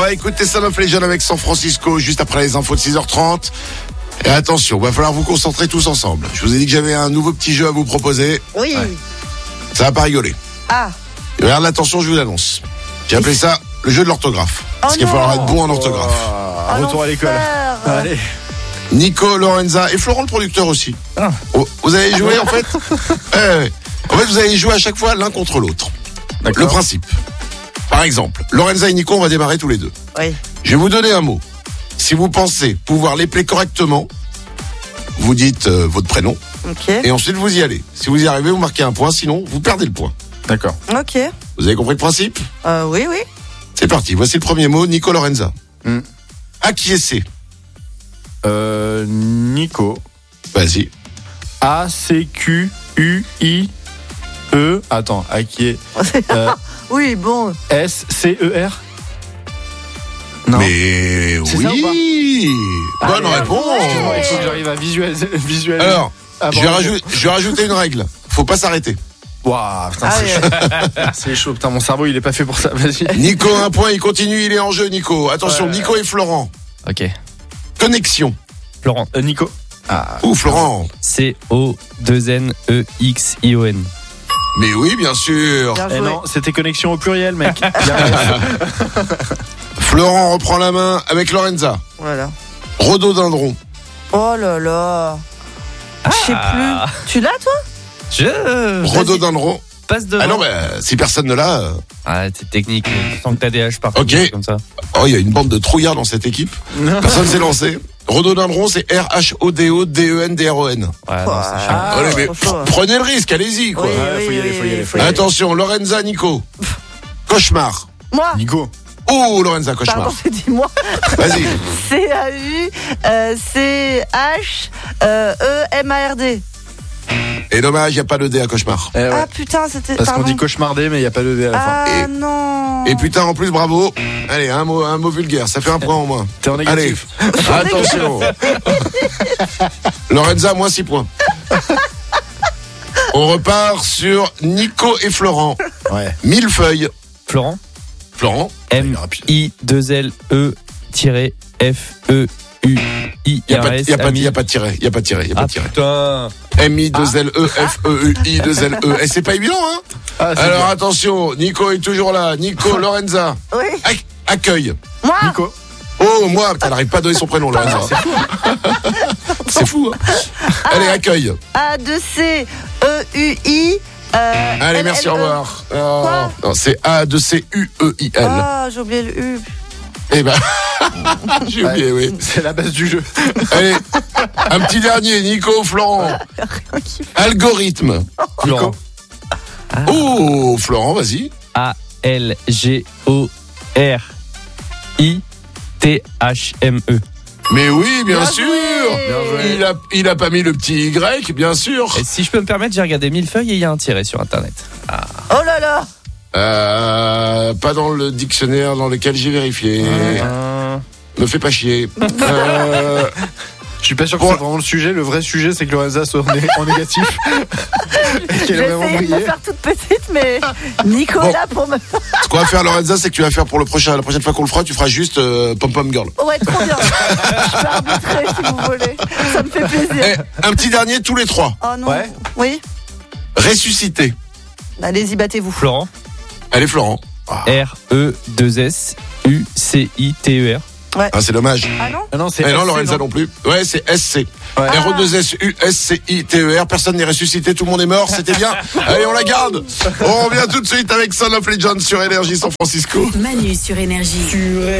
va écouter Son of Legend avec San Francisco juste après les infos de 6h30. Et attention, va falloir vous concentrer tous ensemble. Je vous ai dit que j'avais un nouveau petit jeu à vous proposer. Oui. Ouais. Ça va pas rigoler. Ah. Et regarde l'attention, je vous l'annonce. J'ai appelé ça le jeu de l'orthographe. Parce qu'il va falloir être bon en orthographe. Retour à l'école. Allez. Nico, Lorenza et Florent le producteur aussi. Ah. Vous allez jouer en fait En fait, vous allez jouer à chaque fois l'un contre l'autre. D'accord. Le principe. Par exemple, Lorenza et Nico, on va démarrer tous les deux. Oui. Je vais vous donner un mot. Si vous pensez pouvoir l'épeler correctement, vous dites votre prénom. Ok. Et ensuite vous y allez. Si vous y arrivez, vous marquez un point, sinon vous perdez le point. D'accord. Ok. Vous avez compris le principe ? Oui. C'est parti, voici le premier mot, Nico, Lorenza. Acquiescer. Nico. Vas-y. A-C-Q-U-I-E. Attends, acquiescer. Oui, bon. S-C-E-R. Non. Mais C'est ça ou oui. Bonne réponse. Il faut que j'arrive à visualiser. Alors, je vais rajouter une règle. Faut pas s'arrêter. Waouh, putain, c'est chaud. C'est chaud, putain, mon cerveau, il est pas fait pour ça. Vas-y. Nico, un point, il continue, il est en jeu, Nico. Attention, Nico et Florent. Ok. Connexion. Florent. Nico. Florent. C-O-2-N-E-X-I-O-N. Mais oui, bien sûr. Bien Eh joué. non, c'était connexion au pluriel, mec. Florent reprend la main avec Lorenza. Voilà. Rhododendron. Oh là là. Je sais plus. Tu l'as, toi? Rhododendron. Passe devant. Ah non, si personne ne l'a. C'est technique. Sans que t'as des H partout. Ok. Comme ça. Oh, il y a une bande de trouillards dans cette équipe. Personne s'est lancé. Rhododendron, c'est R-H-O-D-O-D-E-N-D-R-O-N. Ouais, non, c'est chiant. Allez, mais trop chaud. prenez le risque, allez-y, quoi. Oui, faut y aller, faut y aller, faut y aller. Attention, Lorenza, Nico. Cauchemar. Moi. Nico. Oh, Lorenza, cauchemar. Pardon, c'est dis-moi. Vas-y. C-A-U-C-H-E-M-A-R-D. Et dommage, il n'y a pas de D à cauchemar. Eh ouais. Ah putain, c'était. Parce qu'on pardon. dit cauchemardé, mais il n'y a pas de D à la fin. Ah non. Et putain, en plus, bravo. Allez, un mot vulgaire, ça fait un point en moins. T'es en négatif. Allez, attention. Lorenza, moins 6 points. On repart sur Nico et Florent. Ouais. Millefeuille. Florent. Florent. M-I-2-L-E-F-E-U-I-R-S. Il n'y a pas de tiret. Il n'y a pas de tiret. Putain. M-I-2-L-E-F-E-U-I-2-L-E. Et c'est pas évident, hein? Alors attention, Nico est toujours là. Nico, Lorenza. Oui. Accueil. Moi. Nico. Oh, moi, elle n'arrive pas à donner son prénom, Lorenza. C'est fou, hein? Allez, accueil. A-2-C-E-U-I. Allez, merci, au revoir. Quoi? Non, c'est A-2-C-U-E-I-L. Ah, j'ai oublié le U. Eh ben, j'ai oublié, oui. C'est la base du jeu. Allez, un petit dernier, Nico, Florent. Algorithme. Florent. Oh, Florent, vas-y. A-L-G-O-R-I-T-H-M-E. Mais oui, bien sûr. joué. Il a pas mis le petit Y, bien sûr. Et si je peux me permettre, j'ai regardé Millefeuille et il y a un tiret sur Internet. Oh là là. Pas dans le dictionnaire dans lequel j'ai vérifié. Me fais pas chier. Je suis pas sûr que c'est vraiment le sujet. Le vrai sujet, c'est que Lorenza soit en négatif. Et qu'elle a vraiment J'essaie de me brillé. faire toute petite, mais Nicolas pour me. Ce qu'on va faire, Lorenza, c'est que tu vas faire pour la prochaine fois qu'on le fera, tu feras juste Pom Pom Girl. Ouais, trop bien. Je peux arbitrer si vous voulez. Ça me fait plaisir. Un petit dernier, tous les trois. Oh non. Ouais. Oui. Ressuscité. Allez-y, battez-vous. Florent. Allez, Florent. R-E-2-S-U-C-I-T-E-R. Ah, c'est dommage. Ah non. Ah non, c'est Mais non, SC, Lorenza non plus. Ouais, c'est SC. Ouais. R-E-2-S-U-S-C-I-T-E-R. Personne n'est ressuscité, tout le monde est mort, c'était bien. Allez, on la garde. On revient tout de suite avec Son of Legend sur Énergie San Francisco. Manu sur Énergie.